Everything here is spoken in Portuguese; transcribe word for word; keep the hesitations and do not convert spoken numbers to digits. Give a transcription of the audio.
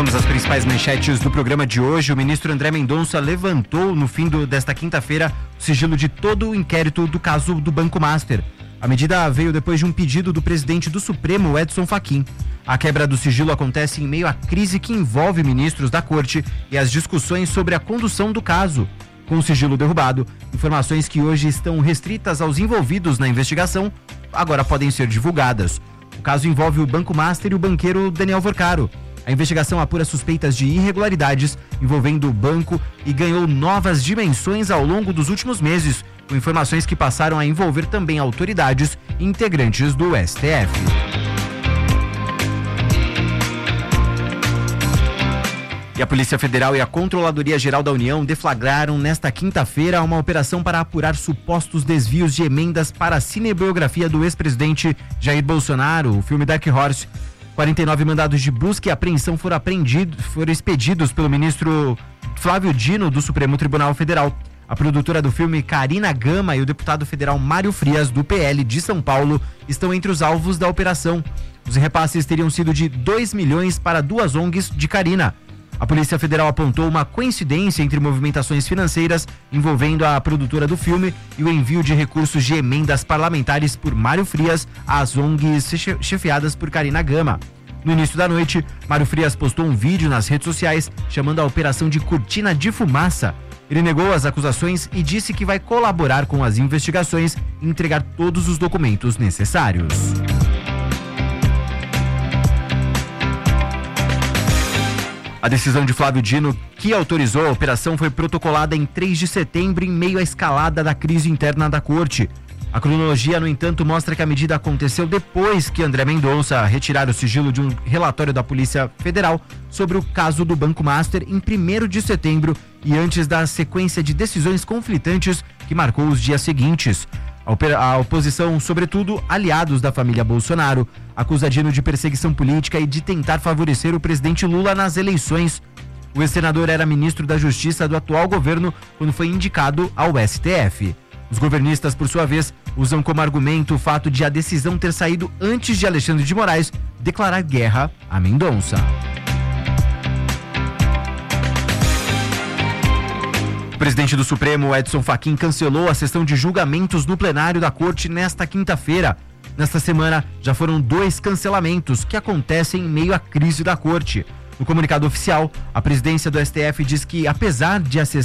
Vamos às principais manchetes do programa de hoje. O ministro André Mendonça levantou no fim do, desta quinta-feira o sigilo de todo o inquérito do caso do Banco Master. A medida veio depois de um pedido do presidente do Supremo, Edson Fachin. A quebra do sigilo acontece em meio à crise que envolve ministros da corte e as discussões sobre a condução do caso. Com o sigilo derrubado, informações que hoje estão restritas aos envolvidos na investigação agora podem ser divulgadas. O caso envolve o Banco Master e o banqueiro Daniel Vorcaro. A investigação apura suspeitas de irregularidades envolvendo o banco e ganhou novas dimensões ao longo dos últimos meses, com informações que passaram a envolver também autoridades e integrantes do S T F. E a Polícia Federal e a Controladoria Geral da União deflagraram nesta quinta-feira uma operação para apurar supostos desvios de emendas para a cinebiografia do ex-presidente Jair Bolsonaro, o filme Dark Horse. quarenta e nove mandados de busca e apreensão foram, foram expedidos pelo ministro Flávio Dino do Supremo Tribunal Federal. A produtora do filme, Karina Gama, e o deputado federal Mário Frias, do P L de São Paulo, estão entre os alvos da operação. Os repasses teriam sido de dois milhões para duas O N Gs de Karina. A Polícia Federal apontou uma coincidência entre movimentações financeiras envolvendo a produtora do filme e o envio de recursos de emendas parlamentares por Mário Frias às O N Gs chefiadas por Karina Gama. No início da noite, Mário Frias postou um vídeo nas redes sociais chamando a operação de cortina de fumaça. Ele negou as acusações e disse que vai colaborar com as investigações e entregar todos os documentos necessários. A decisão de Flávio Dino, que autorizou a operação, foi protocolada em três de setembro, em meio à escalada da crise interna da corte. A cronologia, no entanto, mostra que a medida aconteceu depois que André Mendonça retirar o sigilo de um relatório da Polícia Federal sobre o caso do Banco Master em primeiro de setembro e antes da sequência de decisões conflitantes que marcou os dias seguintes. A oposição, sobretudo aliados da família Bolsonaro, acusa Dino de perseguição política e de tentar favorecer o presidente Lula nas eleições. O ex-senador era ministro da Justiça do atual governo quando foi indicado ao S T F. Os governistas, por sua vez, usam como argumento o fato de a decisão ter saído antes de Alexandre de Moraes declarar guerra a Mendonça. O presidente do Supremo, Edson Fachin, cancelou a sessão de julgamentos no plenário da corte nesta quinta-feira. Nesta semana, já foram dois cancelamentos que acontecem em meio à crise da corte. No comunicado oficial, a presidência do S T F diz que, apesar de a